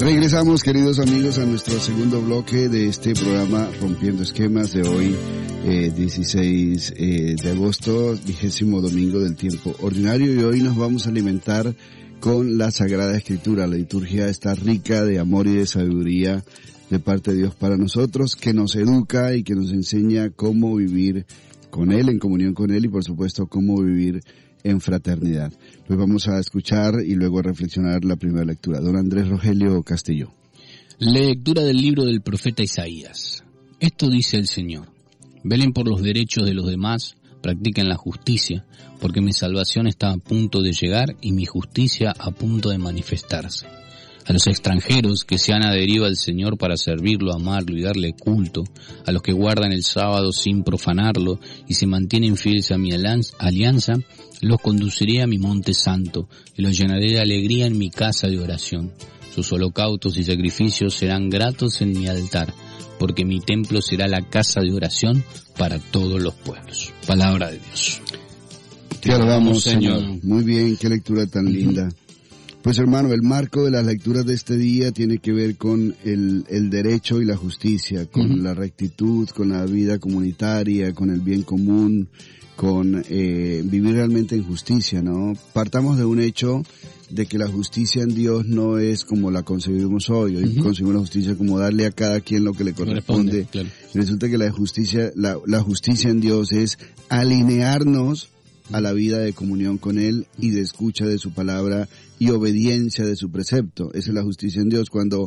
Regresamos, queridos amigos, a nuestro segundo bloque de este programa Rompiendo Esquemas de hoy, 16 de agosto, 20º domingo del tiempo ordinario, y hoy nos vamos a alimentar con la Sagrada Escritura. La liturgia está rica de amor y de sabiduría de parte de Dios para nosotros, que nos educa y que nos enseña cómo vivir con Él, en comunión con Él, y por supuesto cómo vivir en fraternidad. Pues vamos a escuchar y luego a reflexionar la primera lectura. Don Andrés Rogelio Castillo. Lectura del libro del profeta Isaías. Esto dice el Señor: velen por los derechos de los demás, practiquen la justicia, porque mi salvación está a punto de llegar y mi justicia a punto de manifestarse. A los extranjeros que se han adherido al Señor para servirlo, amarlo y darle culto, a los que guardan el sábado sin profanarlo y se mantienen fieles a mi alianza, los conduciré a mi monte santo y los llenaré de alegría en mi casa de oración. Sus holocaustos y sacrificios serán gratos en mi altar, porque mi templo será la casa de oración para todos los pueblos. Palabra de Dios. Te alabamos, Señor. Muy bien, qué lectura tan linda. Pues hermano, el marco de las lecturas de este día tiene que ver con el derecho y la justicia, con la rectitud, con la vida comunitaria, con el bien común, con vivir realmente en justicia, ¿no? Partamos de un hecho de que la justicia en Dios no es como la concebimos hoy. Hoy concebimos la justicia como darle a cada quien lo que le corresponde. Claro. Resulta que la justicia en Dios es alinearnos a la vida de comunión con Él y de escucha de su palabra y obediencia de su precepto. Esa es la justicia en Dios. Cuando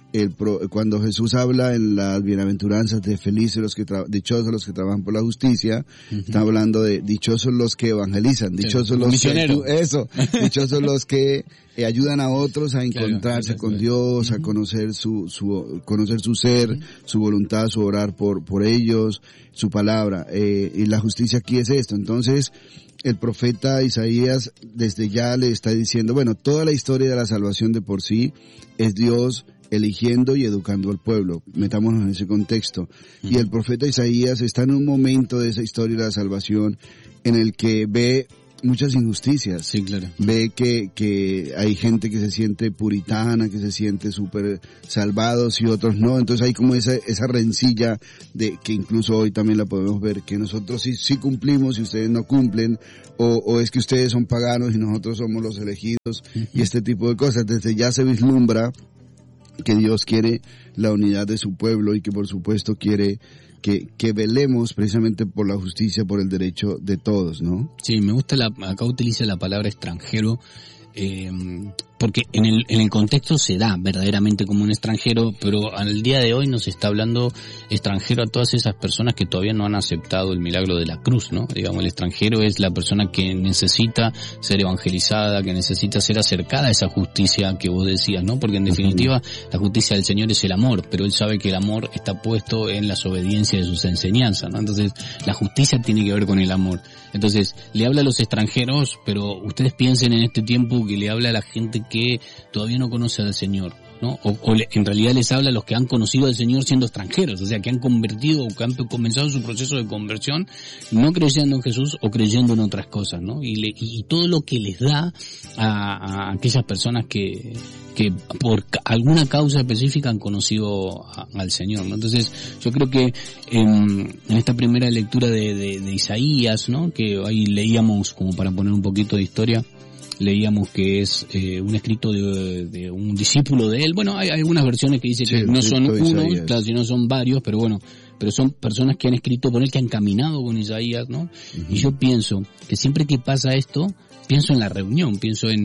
Jesús habla en las bienaventuranzas de dichosos los que trabajan por la justicia, está hablando de dichosos los que evangelizan, dichosos los dichosos los que ayudan a otros a encontrarse con Dios, a conocer conocer su ser, su voluntad, su orar por ellos, su palabra. Y la justicia aquí es esto. Entonces, el profeta Isaías desde ya le está diciendo, bueno, toda la historia de la salvación de por sí es Dios eligiendo y educando al pueblo. Metámonos en ese contexto. Y el profeta Isaías está en un momento de esa historia de la salvación en el que ve muchas injusticias. Sí, claro. Ve que hay gente que se siente puritana, que se siente súper salvados y otros no. Entonces hay como esa rencilla de que incluso hoy también la podemos ver, que nosotros sí cumplimos y ustedes no cumplen, o es que ustedes son paganos y nosotros somos los elegidos, y este tipo de cosas. Desde ya se vislumbra que Dios quiere la unidad de su pueblo y que por supuesto quiere que velemos precisamente por la justicia, por el derecho de todos, ¿no? Sí, me gusta acá utiliza la palabra extranjero, porque en el contexto se da verdaderamente como un extranjero, pero al día de hoy nos está hablando extranjero a todas esas personas que todavía no han aceptado el milagro de la cruz, ¿no? Digamos, el extranjero es la persona que necesita ser evangelizada, que necesita ser acercada a esa justicia que vos decías, ¿no? Porque en definitiva la justicia del Señor es el amor, pero Él sabe que el amor está puesto en las obediencias de sus enseñanzas, ¿no? Entonces la justicia tiene que ver con el amor. Entonces le habla a los extranjeros, pero ustedes piensen en este tiempo que le habla a la gente que todavía no conoce al Señor, ¿no? En realidad les habla a los que han conocido al Señor siendo extranjeros, o sea, que han convertido o que han comenzado su proceso de conversión no creyendo en Jesús o creyendo en otras cosas, ¿no? Y todo lo que les da a aquellas personas que por alguna causa específica han conocido al Señor, ¿no? Entonces, yo creo que en esta primera lectura de Isaías, ¿no? Que ahí leíamos, como para poner un poquito de historia, leíamos que es un escrito de un discípulo de él. Bueno, hay algunas versiones que dicen que no son uno, claro, sino son varios, pero bueno, pero son personas que han escrito por él, que han caminado con Isaías, ¿no? Y yo pienso que siempre que pasa esto, pienso en la reunión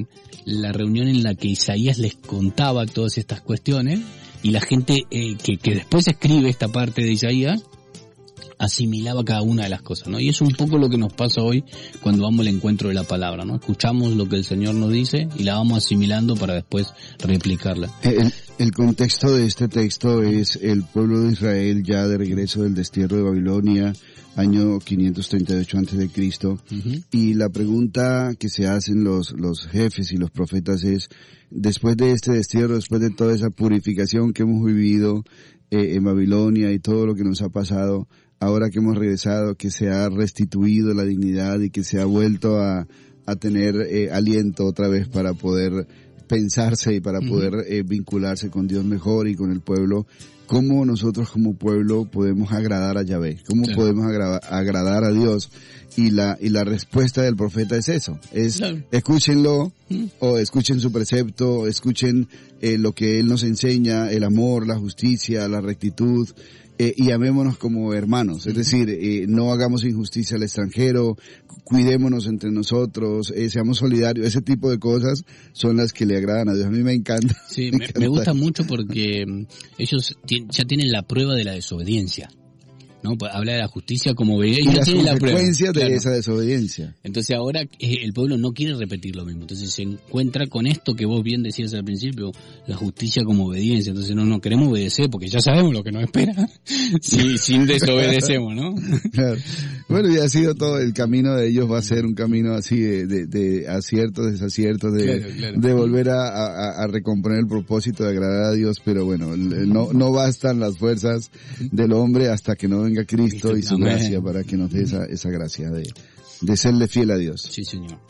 en la que Isaías les contaba todas estas cuestiones, y la gente que después escribe esta parte de Isaías asimilaba cada una de las cosas, ¿no? Y es un poco lo que nos pasa hoy cuando vamos al encuentro de la palabra, ¿no? Escuchamos lo que el Señor nos dice y la vamos asimilando para después replicarla. El contexto de este texto es el pueblo de Israel ya de regreso del destierro de Babilonia, año 538 a.C., y la pregunta que se hacen los jefes y los profetas es, después de este destierro, después de toda esa purificación que hemos vivido en Babilonia y todo lo que nos ha pasado, ahora que hemos regresado, que se ha restituido la dignidad y que se ha vuelto a tener aliento otra vez para poder pensarse y para poder vincularse con Dios mejor y con el pueblo. ¿Cómo nosotros como pueblo podemos agradar a Yahvé? ¿Cómo podemos agradar a Dios? Y la respuesta del profeta es eso, escúchenlo, o escuchen su precepto, escuchen lo que él nos enseña, el amor, la justicia, la rectitud, y amémonos como hermanos, es decir, no hagamos injusticia al extranjero, cuidémonos entre nosotros, seamos solidarios, ese tipo de cosas son las que le agradan a Dios. A mí me encanta. Sí, me gusta mucho porque ellos ya tienen la prueba de la desobediencia. ¿No? Habla de la justicia como obediencia. Y las consecuencias de esa desobediencia. Entonces ahora el pueblo no quiere repetir lo mismo. Entonces se encuentra con esto que vos bien decías al principio, la justicia como obediencia. Entonces no queremos obedecer porque ya sabemos lo que nos espera si desobedecemos, ¿no? Claro. Bueno, y ha sido todo, el camino de ellos va a ser un camino así de aciertos, desaciertos, de volver a recomponer el propósito de agradar a Dios, pero bueno, no bastan las fuerzas del hombre hasta que no venga Cristo y su gracia para que nos dé esa gracia de serle fiel a Dios. Sí, señor.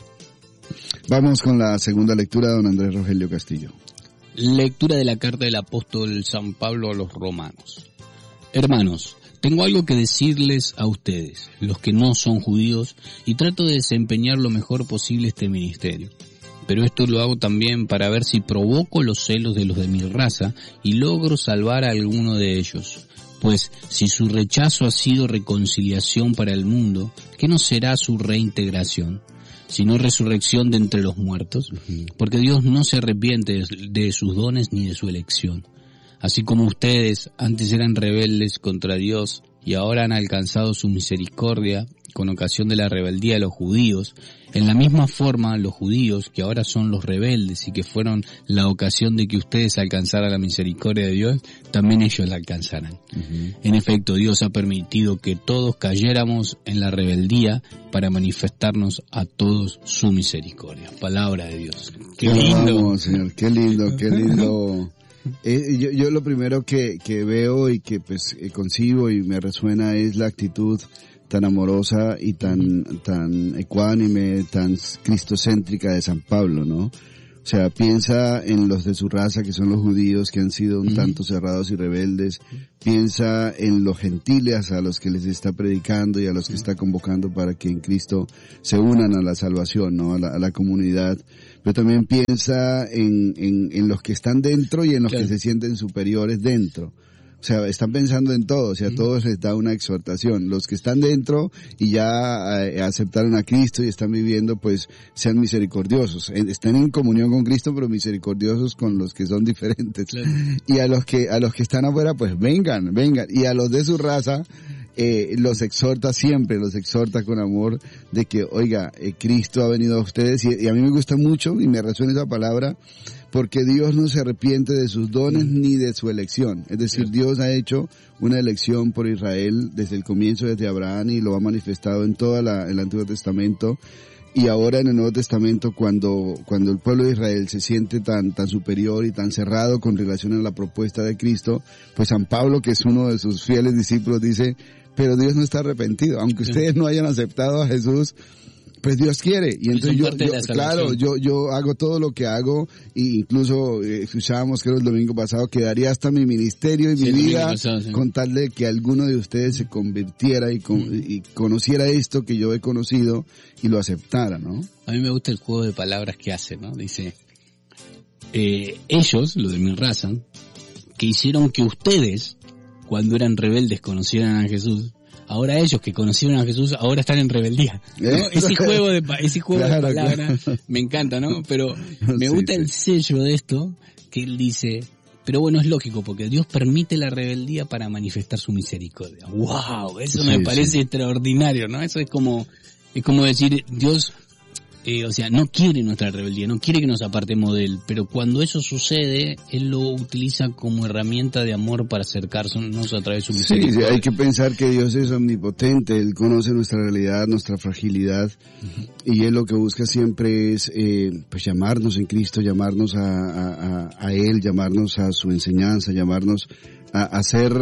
Vamos con la segunda lectura de don Andrés Rogelio Castillo. Lectura de la carta del apóstol San Pablo a los romanos. Hermanos, tengo algo que decirles a ustedes, los que no son judíos, y trato de desempeñar lo mejor posible este ministerio. Pero esto lo hago también para ver si provoco los celos de los de mi raza y logro salvar a alguno de ellos. Pues si su rechazo ha sido reconciliación para el mundo, ¿qué no será su reintegración? Sino resurrección de entre los muertos, porque Dios no se arrepiente de sus dones ni de su elección. Así como ustedes antes eran rebeldes contra Dios y ahora han alcanzado su misericordia con ocasión de la rebeldía de los judíos, en la misma forma los judíos, que ahora son los rebeldes y que fueron la ocasión de que ustedes alcanzaran la misericordia de Dios, también ellos la alcanzarán. En efecto, Dios ha permitido que todos cayéramos en la rebeldía para manifestarnos a todos su misericordia. Palabra de Dios. ¡Qué lindo! Vamos, Señor, qué lindo, qué lindo. Yo lo primero que veo y que pues concibo y me resuena es la actitud tan amorosa y tan ecuánime, tan cristocéntrica de San Pablo, ¿no? O sea, piensa en los de su raza, que son los judíos, que han sido un tanto cerrados y rebeldes. Piensa en los gentiles a los que les está predicando y a los que está convocando para que en Cristo se unan a la salvación, ¿no? A la comunidad. Pero también piensa en los que están dentro y en los que se sienten superiores dentro. O sea, están pensando en todo, o sea, a todos les da una exhortación. Los que están dentro y ya aceptaron a Cristo y están viviendo, pues, sean misericordiosos. Están en comunión con Cristo, pero misericordiosos con los que son diferentes. Claro. Y a los que están afuera, pues, vengan. Y a los de su raza, los exhorta siempre, los exhorta con amor de que, oiga, Cristo ha venido a ustedes y a mí me gusta mucho y me resuena esa palabra, porque Dios no se arrepiente de sus dones ni de su elección. Es decir, Dios ha hecho una elección por Israel desde el comienzo, desde Abraham, y lo ha manifestado en todo el Antiguo Testamento. Y ahora en el Nuevo Testamento, cuando el pueblo de Israel se siente tan superior y tan cerrado con relación a la propuesta de Cristo, pues San Pablo, que es uno de sus fieles discípulos, dice, pero Dios no está arrepentido. Aunque ustedes no hayan aceptado a Jesús, pues Dios quiere. Y entonces yo hago todo lo que hago, e incluso escuchábamos, creo el domingo pasado, que daría hasta mi ministerio y mi vida con tal de que alguno de ustedes se convirtiera y conociera esto que yo he conocido y lo aceptara, ¿no? A mí me gusta el juego de palabras que hace, ¿no? Dice, ellos, lo de mi raza, que hicieron que ustedes, cuando eran rebeldes, conocieran a Jesús, ahora ellos que conocieron a Jesús, ahora están en rebeldía, ¿no? Ese juego de palabras me encanta, ¿no? Pero me gusta el sello de esto, que él dice, pero bueno, es lógico, porque Dios permite la rebeldía para manifestar su misericordia. ¡Wow! Eso me parece extraordinario, ¿no? Eso es como decir, Dios, o sea, no quiere nuestra rebeldía, no quiere que nos apartemos de Él, pero cuando eso sucede, Él lo utiliza como herramienta de amor para acercarnos a través de su misericordia. Sí, hay que pensar que Dios es omnipotente, Él conoce nuestra realidad, nuestra fragilidad, y Él lo que busca siempre es, pues llamarnos en Cristo, llamarnos a Él, llamarnos a su enseñanza, llamarnos a hacer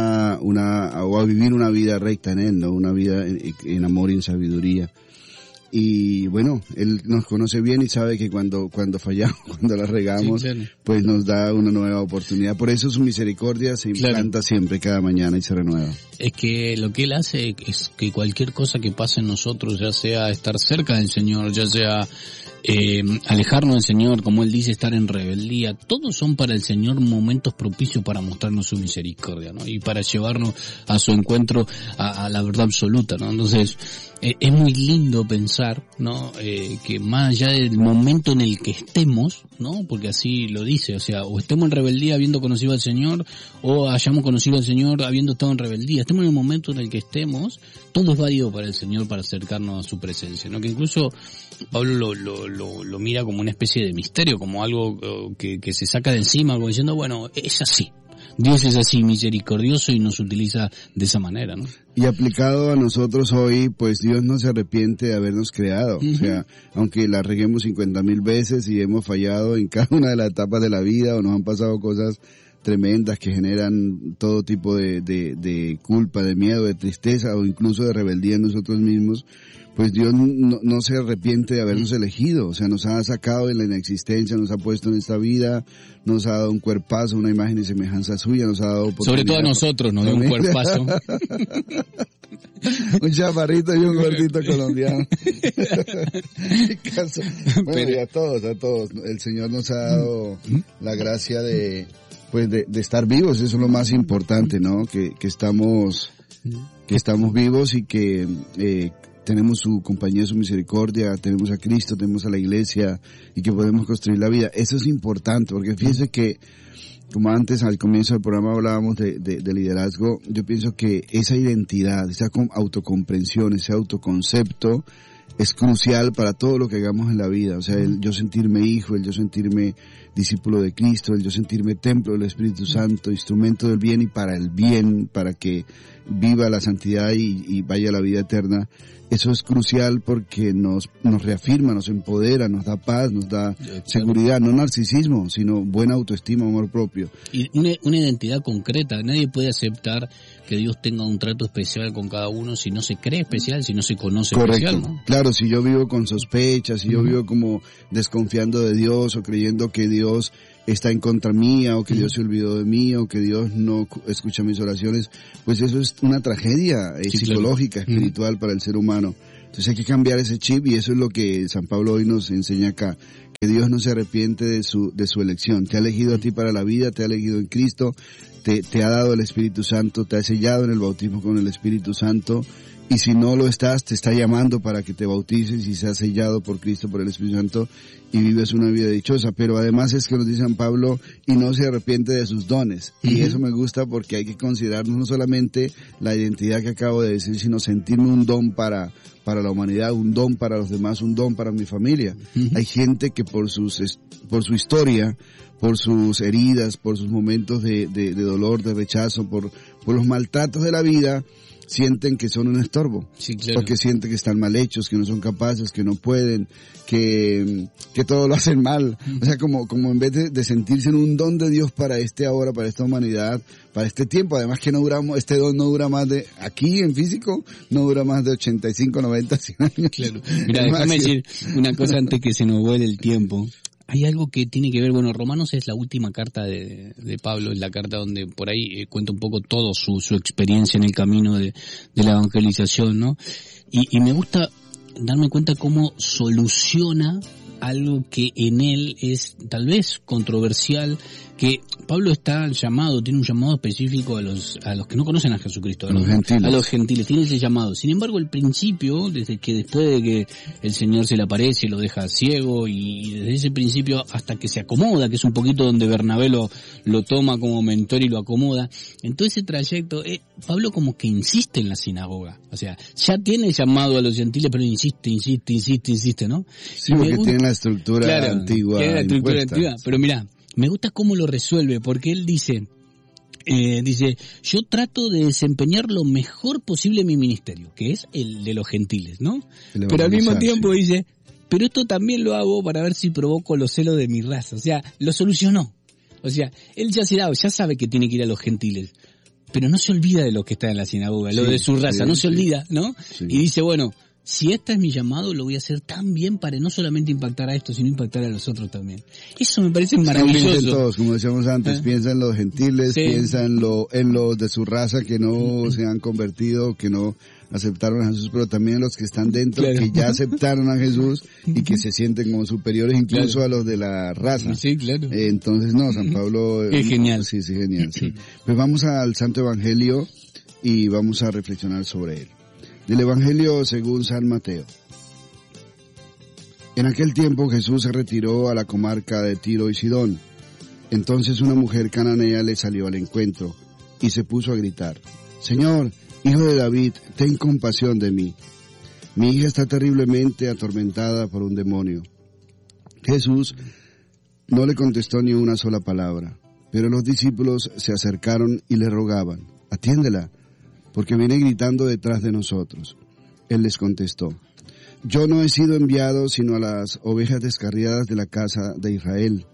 o a vivir una vida recta en Él, ¿no? Una vida en amor y en sabiduría. Y bueno, Él nos conoce bien y sabe que cuando fallamos, cuando la regamos, sí, claro, pues nos da una nueva oportunidad. Por eso su misericordia se implanta siempre, cada mañana, y se renueva. Es que lo que Él hace es que cualquier cosa que pase en nosotros, ya sea estar cerca del Señor, ya sea alejarnos del Señor, como Él dice, estar en rebeldía, todos son para el Señor momentos propicios para mostrarnos su misericordia, ¿no? Y para llevarnos a su encuentro a la verdad absoluta, ¿no? Entonces, es muy lindo pensar, ¿no? Que más allá del momento en el que estemos, ¿no? Porque así lo dice, o sea, o estemos en rebeldía habiendo conocido al Señor, o hayamos conocido al Señor habiendo estado en rebeldía. Estemos en el momento en el que estemos, todo es válido para el Señor para acercarnos a su presencia, ¿no? Que incluso Pablo lo mira como una especie de misterio, como algo que se saca de encima, como diciendo, bueno, es así. Dios es así misericordioso y nos utiliza de esa manera, ¿no? Y aplicado a nosotros hoy, pues Dios no se arrepiente de habernos creado. O sea, aunque la reguemos 50,000 veces y hemos fallado en cada una de las etapas de la vida, o nos han pasado cosas tremendas que generan todo tipo de culpa, de miedo, de tristeza o incluso de rebeldía en nosotros mismos, pues Dios no se arrepiente de habernos elegido. O sea, nos ha sacado de la inexistencia, nos ha puesto en esta vida, nos ha dado un cuerpazo, una imagen y semejanza suya, nos ha dado oportunidad. Sobre todo a nosotros nos dio un cuerpazo. Un chaparrito y un gordito colombiano. Bueno, y a todos. El Señor nos ha dado la gracia de estar vivos. Eso es lo más importante, ¿no? Que estamos vivos y que tenemos su compañía, su misericordia, tenemos a Cristo, tenemos a la iglesia y que podemos construir la vida. Eso es importante, porque fíjense que, como antes al comienzo del programa hablábamos de liderazgo, yo pienso que esa identidad, esa autocomprensión, ese autoconcepto es crucial para todo lo que hagamos en la vida. O sea, el yo sentirme hijo, el yo sentirme discípulo de Cristo, el yo sentirme templo del Espíritu Santo, instrumento del bien y para el bien, para que viva la santidad y vaya a la vida eterna. Eso es crucial porque nos reafirma, nos empodera, nos da paz, nos da seguridad, no narcisismo, sino buena autoestima, amor propio. Y una identidad concreta. Nadie puede aceptar que Dios tenga un trato especial con cada uno si no se cree especial, si no se conoce especial, ¿no? Claro, si yo vivo con sospechas, si yo vivo como desconfiando de Dios o creyendo que Dios está en contra mía o que Dios se olvidó de mí o que Dios no escucha mis oraciones, pues eso es una tragedia psicológica, espiritual para el ser humano. Entonces hay que cambiar ese chip y eso es lo que San Pablo hoy nos enseña acá, que Dios no se arrepiente de su elección. Te ha elegido a ti para la vida, te ha elegido en Cristo, te ha dado el Espíritu Santo, te ha sellado en el bautismo con el Espíritu Santo. Y si no lo estás, te está llamando para que te bautices y seas sellado por Cristo, por el Espíritu Santo, y vives una vida dichosa. Pero además es que nos dice San Pablo, y no se arrepiente de sus dones. Y eso me gusta porque hay que considerarnos no solamente la identidad que acabo de decir, sino sentirme un don para la humanidad, un don para los demás, un don para mi familia. Hay gente que por su historia, por sus heridas, por sus momentos de dolor, de rechazo, por los maltratos de la vida, sienten que son un estorbo, sí, claro. Porque sienten que están mal hechos, que no son capaces, que no pueden, que todo lo hacen mal. O sea, como en vez de sentirse en un don de Dios para ahora, para esta humanidad, para este tiempo, además que este don no dura más de, aquí en físico, no dura más de 85, 90, 100 años. Claro. Mira, déjame decir una cosa antes que se nos vuele el tiempo. Hay algo que tiene que ver, bueno, Romanos es la última carta de Pablo, es la carta donde por ahí cuenta un poco todo su experiencia en el camino de la evangelización, ¿no? Y me gusta darme cuenta cómo soluciona algo que en él es tal vez controversial, que Pablo está tiene un llamado específico a los que no conocen a Jesucristo, a los gentiles, tiene ese llamado. Sin embargo, al principio, después de que el Señor se le aparece y lo deja ciego, y desde ese principio hasta que se acomoda, que es un poquito donde Bernabé lo toma como mentor y lo acomoda, en todo ese trayecto, Pablo como que insiste en la sinagoga. O sea, ya tiene llamado a los gentiles, pero insiste, ¿no? Sí, porque tiene la estructura antigua. Tiene la estructura antigua, pero mirá, me gusta cómo lo resuelve, porque él dice, yo trato de desempeñar lo mejor posible en mi ministerio, que es el de los gentiles, ¿no? Pero al mismo tiempo dice, pero esto también lo hago para ver si provoco los celos de mi raza. O sea, lo solucionó. O sea, él ya sabe que tiene que ir a los gentiles, pero no se olvida de lo que está en la sinagoga, lo de su raza, no se olvida, ¿no? Sí. Y dice, bueno, si este es mi llamado, lo voy a hacer tan bien para no solamente impactar a estos, sino impactar a los otros también. Eso me parece maravilloso. Piensa en todos, como decíamos antes, piensa en los gentiles, piensa en los de su raza que no se han convertido, que no aceptaron a Jesús, pero también los que están dentro, que ya aceptaron a Jesús y que se sienten como superiores incluso a los de la raza. Sí, claro. Entonces, no, San Pablo... Es genial. Sí, genial, sí. Pues vamos al Santo Evangelio y vamos a reflexionar sobre él. Del Evangelio según San Mateo. En aquel tiempo Jesús se retiró a la comarca de Tiro y Sidón. Entonces una mujer cananea le salió al encuentro y se puso a gritar: Señor, Hijo de David, ten compasión de mí. Mi hija está terriblemente atormentada por un demonio. Jesús no le contestó ni una sola palabra, pero los discípulos se acercaron y le rogaban: atiéndela, porque viene gritando detrás de nosotros. Él les contestó: yo no he sido enviado sino a las ovejas descarriadas de la casa de Israel.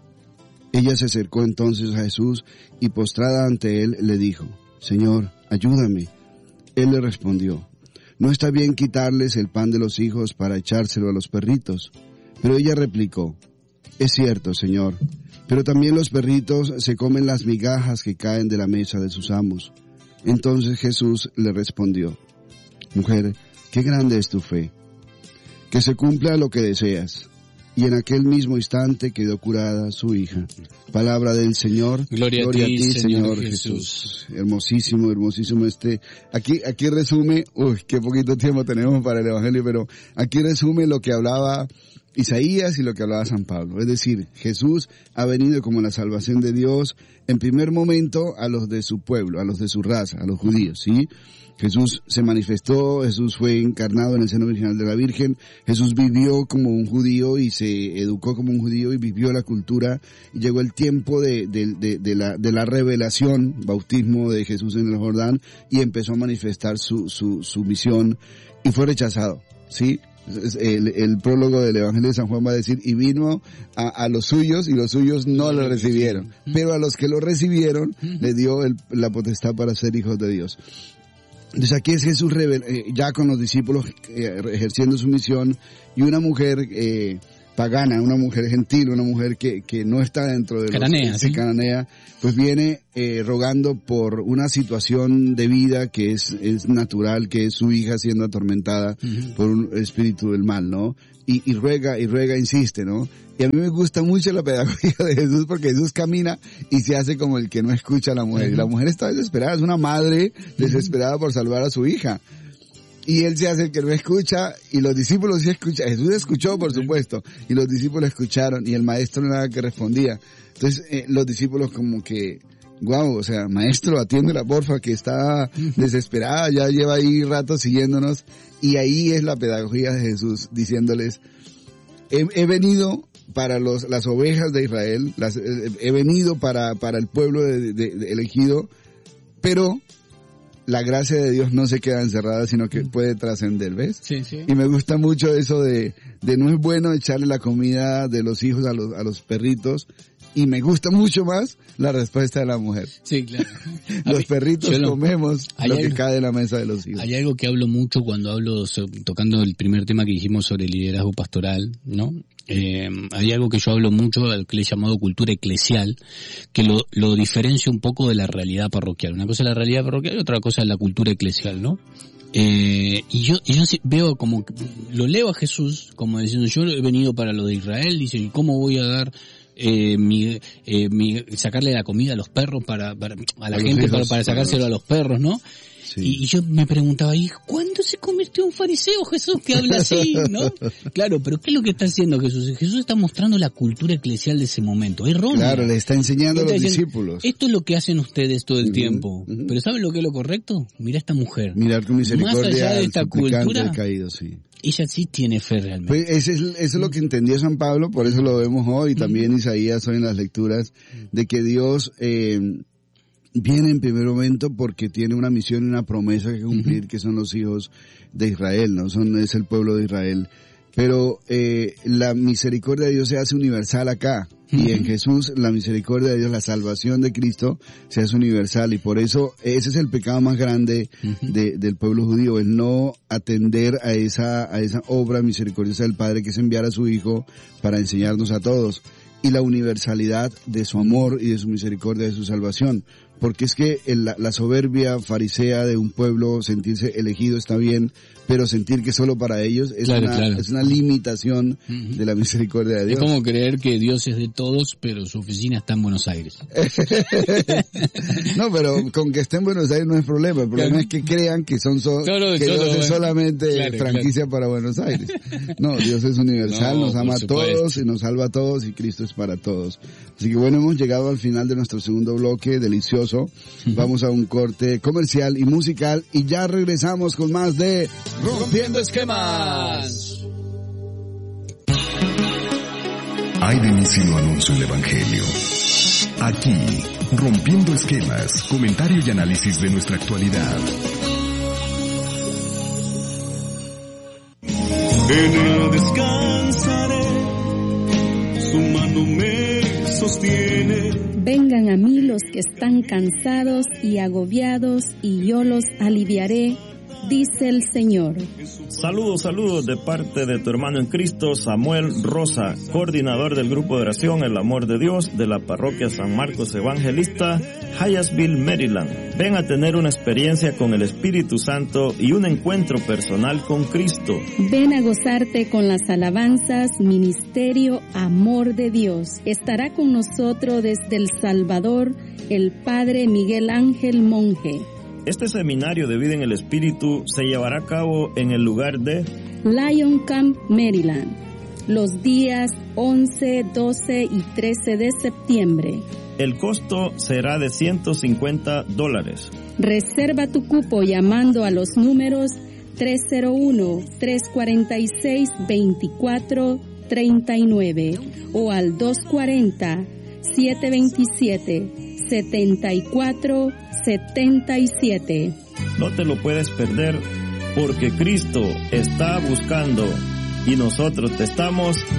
Ella se acercó entonces a Jesús y postrada ante él le dijo: Señor, ayúdame. Él le respondió: no está bien quitarles el pan de los hijos para echárselo a los perritos. Pero ella replicó: es cierto, Señor, pero también los perritos se comen las migajas que caen de la mesa de sus amos. Entonces Jesús le respondió: mujer, qué grande es tu fe, que se cumpla lo que deseas. Y en aquel mismo instante quedó curada su hija. Palabra del Señor. Gloria a ti, Señor Jesús. Hermosísimo, hermosísimo Aquí resume, qué poquito tiempo tenemos para el Evangelio, pero aquí resume lo que hablaba Isaías y lo que hablaba San Pablo. Es decir, Jesús ha venido como la salvación de Dios en primer momento a los de su pueblo, a los de su raza, a los judíos, ¿sí? Jesús se manifestó, Jesús fue encarnado en el seno virginal de la Virgen, Jesús vivió como un judío y se educó como un judío y vivió la cultura, y llegó el tiempo de la revelación, bautismo de Jesús en el Jordán, y empezó a manifestar su misión, y fue rechazado, ¿sí? El prólogo del Evangelio de San Juan va a decir: y vino a los suyos y los suyos no lo recibieron, pero a los que lo recibieron le dio la potestad para ser hijos de Dios. Entonces aquí es Jesús ya con los discípulos ejerciendo su misión, y una mujer pagana, una mujer gentil, una mujer que no está dentro de los cananea, pues viene rogando por una situación de vida que es natural, que es su hija siendo atormentada por un espíritu del mal, ¿no? Y ruega, insiste, ¿no? Y a mí me gusta mucho la pedagogía de Jesús, porque Jesús camina y se hace como el que no escucha a la mujer. Y la mujer está desesperada, es una madre desesperada por salvar a su hija. Y él se hace el que no escucha, y los discípulos sí escuchan. Jesús escuchó, por supuesto, y los discípulos escucharon, y el maestro no era que respondía. Entonces, los discípulos como que, o sea, maestro, atiéndela, porfa, que está desesperada, ya lleva ahí rato siguiéndonos. Y ahí es la pedagogía de Jesús, diciéndoles: he venido para las ovejas de Israel, he venido para el pueblo de elegido, pero la gracia de Dios no se queda encerrada, sino que puede trascender, ¿ves? Sí. Y me gusta mucho eso de no es bueno echarle la comida de los hijos a los perritos, y me gusta mucho más la respuesta de la mujer. Sí, claro. Los perritos comemos lo que cae de la mesa de los hijos. Hay algo que hablo mucho cuando tocando el primer tema que dijimos sobre el liderazgo pastoral, ¿no? Hay algo que yo hablo mucho, al que le he llamado cultura eclesial, que lo diferencia un poco de la realidad parroquial. Una cosa es la realidad parroquial y otra cosa es la cultura eclesial, ¿no? Y yo sí veo como, lo leo a Jesús como diciendo: yo he venido para lo de Israel, dice, ¿y cómo voy a dar sacarle la comida a los perros a la gente para sacárselo a los perros, ¿no? Sí. Y yo me preguntaba: ¿y cuándo se convirtió en fariseo Jesús que habla así, no? Claro, pero ¿qué es lo que está haciendo Jesús? Jesús está mostrando la cultura eclesial de ese momento. Es errónea. Claro, le está enseñando a los discípulos. Esto es lo que hacen ustedes todo el tiempo. Pero ¿saben lo que es lo correcto? Mira esta mujer. Mirar con misericordia más allá de esta cultura caído, sí. Ella sí tiene fe realmente. Pues eso es lo que entendió San Pablo, por eso lo vemos hoy, también Isaías hoy en las lecturas, de que Dios viene en primer momento porque tiene una misión y una promesa que cumplir, que son los hijos de Israel, ¿no? Es el pueblo de Israel pero la misericordia de Dios se hace universal acá. Y en Jesús la misericordia de Dios, la salvación de Cristo se hace universal, y por eso ese es el pecado más grande del pueblo judío, el no atender a esa obra misericordiosa del Padre, que es enviar a su Hijo para enseñarnos a todos, y la universalidad de su amor y de su misericordia, de su salvación. Porque es que la soberbia farisea de un pueblo, sentirse elegido está bien, pero sentir que solo para ellos es una limitación de la misericordia de Dios. Es como creer que Dios es de todos, pero su oficina está en Buenos Aires. No, pero con que esté en Buenos Aires no es problema. El problema es que crean que que Dios es solamente franquicia para Buenos Aires. No, Dios es universal, nos ama a todos y nos salva a todos, y Cristo es para todos. Así que bueno, hemos llegado al final de nuestro segundo bloque, delicioso. Vamos a un corte comercial y musical, y ya regresamos con más de Rompiendo Esquemas. Hay de mí si no anuncio el Evangelio. Aquí, Rompiendo Esquemas, comentario y análisis de nuestra actualidad. En él descansaré, su mano me sostiene. Vengan a mí los que están cansados y agobiados, y yo los aliviaré, dice el Señor. Saludos de parte de tu hermano en Cristo, Samuel Rosa, coordinador del grupo de oración El Amor de Dios de la parroquia San Marcos Evangelista, Hyattsville, Maryland. Ven a tener una experiencia con el Espíritu Santo y un encuentro personal con Cristo. Ven a gozarte con las alabanzas, ministerio, Amor de Dios. Estará con nosotros desde El Salvador el Padre Miguel Ángel Monje. Este seminario de vida en el Espíritu se llevará a cabo en el lugar de Lion Camp, Maryland, los días 11, 12 y 13 de septiembre. El costo será de $150. Reserva tu cupo llamando a los números 301-346-2439 o al 240-727-7477. No te lo puedes perder, porque Cristo está buscando y nosotros te estamos